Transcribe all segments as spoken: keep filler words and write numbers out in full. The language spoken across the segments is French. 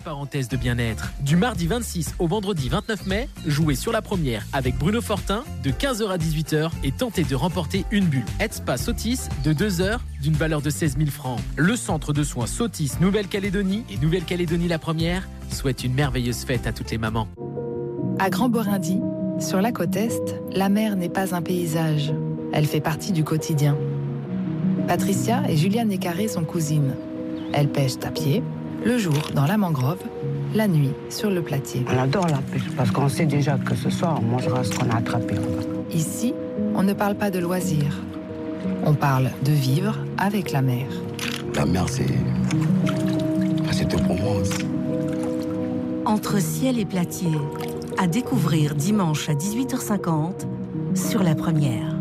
parenthèse de bien-être. Du mardi vingt-six au vendredi vingt-neuf mai, jouez sur la première avec Bruno Fortin de quinze heures à dix-huit heures et tentez de remporter une bulle Headspa Sotis de deux heures d'une valeur de seize mille francs. Le centre de soins Sotis Nouvelle-Calédonie et Nouvelle-Calédonie la première souhaite une merveilleuse fête à toutes les mamans. À Grand-Borindy, sur la côte Est, la mer n'est pas un paysage. Elle fait partie du quotidien. Patricia et Juliane Escarré sont cousines. Elles pêchent à pied, le jour dans la mangrove, la nuit sur le platier. On adore la pêche parce qu'on sait déjà que ce soir on mangera ce qu'on a attrapé. Ici, on ne parle pas de loisirs. On parle de vivre avec la mer. La mer, c'est... c'est tout pour moi aussi. Entre ciel et platier, à découvrir dimanche à dix-huit heures cinquante sur La Première.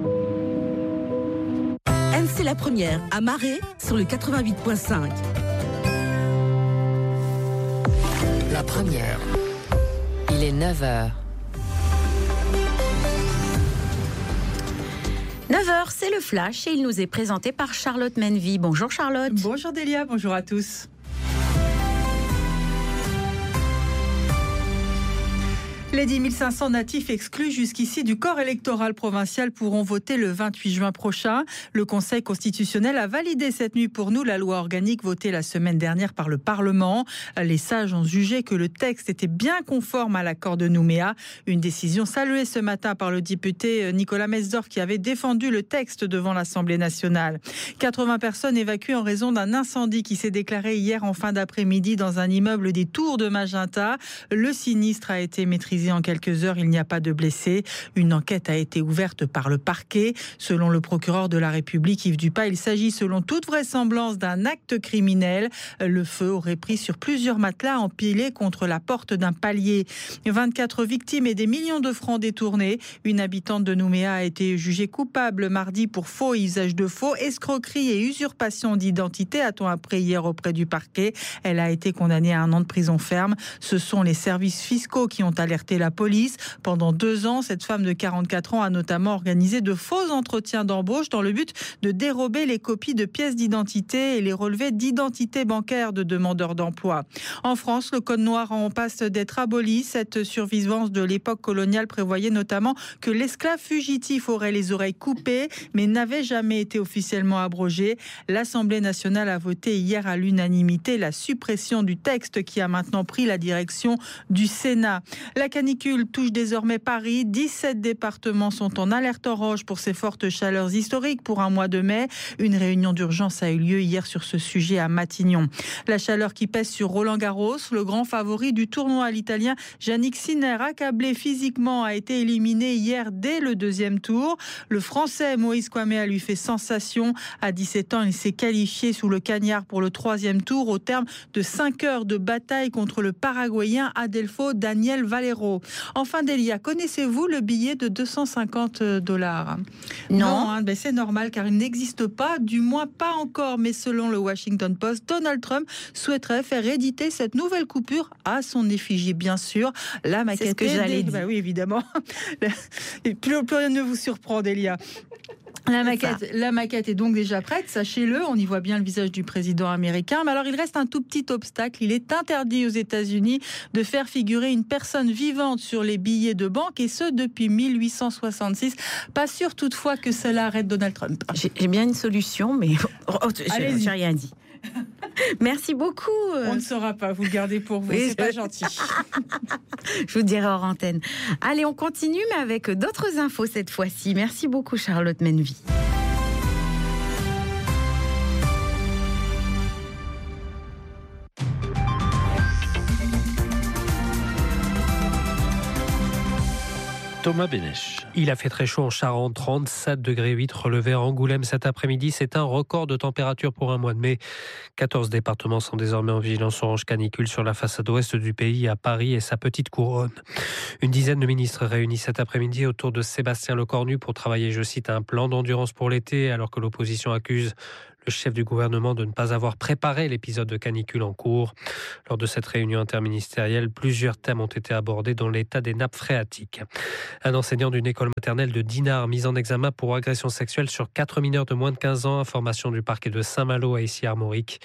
M C La Première à Marais sur le quatre-vingt-huit virgule cinq. La Première. Il est neuf heures. neuf heures, c'est le Flash et il nous est présenté par Charlotte Menvy. Bonjour Charlotte. Bonjour Delia, bonjour à tous. Les dix mille cinq cents natifs exclus jusqu'ici du corps électoral provincial pourront voter le vingt-huit juin prochain. Le Conseil constitutionnel a validé cette nuit pour nous la loi organique votée la semaine dernière par le Parlement. Les sages ont jugé que le texte était bien conforme à l'accord de Nouméa. Une décision saluée ce matin par le député Nicolas Mesdorf qui avait défendu le texte devant l'Assemblée nationale. quatre-vingts personnes évacuées en raison d'un incendie qui s'est déclaré hier en fin d'après-midi dans un immeuble des Tours de Magenta. Le sinistre a été maîtrisé en quelques heures, il n'y a pas de blessés. Une enquête a été ouverte par le parquet. Selon le procureur de la République, Yves Dupas, il s'agit selon toute vraisemblance d'un acte criminel. Le feu aurait pris sur plusieurs matelas empilés contre la porte d'un palier. vingt-quatre victimes et des millions de francs détournés. Une habitante de Nouméa a été jugée coupable mardi pour faux et usage de faux, escroquerie et usurpation d'identité, a-t-on appris hier auprès du parquet. Elle a été condamnée à un an de prison ferme. Ce sont les services fiscaux qui ont alerté la police. Pendant deux ans, cette femme de quarante-quatre ans a notamment organisé de faux entretiens d'embauche dans le but de dérober les copies de pièces d'identité et les relevés d'identité bancaire de demandeurs d'emploi. En France, le code noir en passe d'être aboli. Cette survivance de l'époque coloniale prévoyait notamment que l'esclave fugitif aurait les oreilles coupées, mais n'avait jamais été officiellement abrogé. L'Assemblée nationale a voté hier à l'unanimité la suppression du texte qui a maintenant pris la direction du Sénat. La canicule touche désormais Paris. dix-sept départements sont en alerte orange pour ces fortes chaleurs historiques pour un mois de mai. Une réunion d'urgence a eu lieu hier sur ce sujet à Matignon. La chaleur qui pèse sur Roland Garros, le grand favori du tournoi, l'Italien Jannik Sinner, accablé physiquement, a été éliminé hier dès le deuxième tour. Le Français Moïse Kouamea lui fait sensation. À dix-sept ans, il s'est qualifié sous le cagnard pour le troisième tour au terme de cinq heures de bataille contre le Paraguayen Adelfo Daniel Valero. Enfin, Delia, connaissez-vous le billet de deux cent cinquante dollars? Non, non hein, ben c'est normal car il n'existe pas, du moins pas encore. Mais selon le Washington Post, Donald Trump souhaiterait faire éditer cette nouvelle coupure à son effigie, bien sûr. La maquette. C'est ce que j'allais dire. Bah oui, évidemment. plus, plus rien ne vous surprend, Delia. La maquette, la maquette est donc déjà prête, sachez-le, on y voit bien le visage du président américain. Mais alors il reste un tout petit obstacle, il est interdit aux États-Unis de faire figurer une personne vivante sur les billets de banque, et ce depuis mille huit cent soixante-six. Pas sûr toutefois que cela arrête Donald Trump. J'ai, j'ai bien une solution, mais oh, j'ai, j'ai rien dit. Merci beaucoup. On ne saura pas, vous le gardez pour vous, oui, c'est pas gentil. Je vous dirai hors antenne. Allez, on continue, mais avec d'autres infos cette fois-ci. Merci beaucoup, Charlotte Menvy. Thomas Bénèche. Il a fait très chaud en Charente, trente-sept degrés huit relevés à Angoulême cet après-midi. C'est un record de température pour un mois de mai. quatorze départements sont désormais en vigilance orange canicule sur la façade ouest du pays, à Paris et sa petite couronne. Une dizaine de ministres réunis cet après-midi autour de Sébastien Lecornu pour travailler, je cite, un plan d'endurance pour l'été, alors que l'opposition accuse le chef du gouvernement de ne pas avoir préparé l'épisode de canicule en cours. Lors de cette réunion interministérielle, plusieurs thèmes ont été abordés, dont l'état des nappes phréatiques. Un enseignant d'une école maternelle de Dinard mis en examen pour agression sexuelle sur quatre mineurs de moins de quinze ans, information du parquet de Saint-Malo à Issy-Armorique.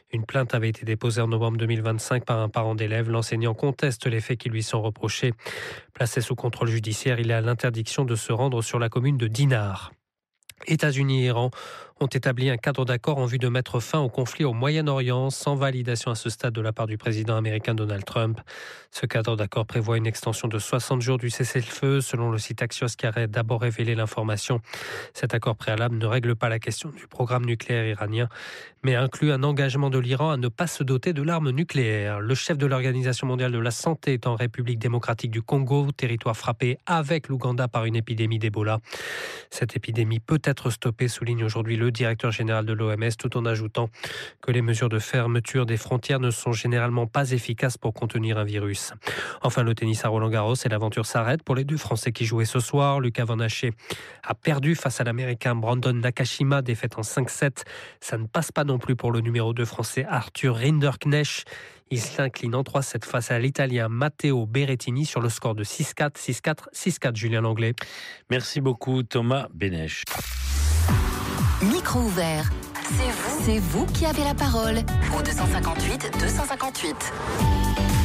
Une plainte avait été déposée en novembre deux mille vingt-cinq par un parent d'élève. L'enseignant conteste les faits qui lui sont reprochés. Placé sous contrôle judiciaire, il a l'interdiction de se rendre sur la commune de Dinard. États-Unis et Iran ont établi un cadre d'accord en vue de mettre fin au conflit au Moyen-Orient, sans validation à ce stade de la part du président américain Donald Trump. Ce cadre d'accord prévoit une extension de soixante jours du cessez-le-feu, selon le site Axios qui a d'abord révélé l'information. Cet accord préalable ne règle pas la question du programme nucléaire iranien, mais inclut un engagement de l'Iran à ne pas se doter de l'arme nucléaire. Le chef de l'Organisation mondiale de la santé est en République démocratique du Congo, territoire frappé avec l'Ouganda par une épidémie d'Ebola. Cette épidémie peut être stoppée, souligne aujourd'hui le directeur général de l'O M S, tout en ajoutant que les mesures de fermeture des frontières ne sont généralement pas efficaces pour contenir un virus. Enfin, le tennis à Roland-Garros et l'aventure s'arrête pour les deux Français qui jouaient ce soir. Lucas Van Haché a perdu face à l'Américain Brandon Nakashima, défaite en cinq sept. Ça ne passe pas non plus pour le numéro deux français Arthur Rinderknecht. Il s'incline en trois sept face à l'Italien Matteo Berrettini sur le score de six quatre, six quatre, six quatre. Julien Langlais. Merci beaucoup Thomas Bénèche. Micro ouvert. C'est vous. C'est vous qui avez la parole. Au deux cent cinquante-huit deux cent cinquante-huit.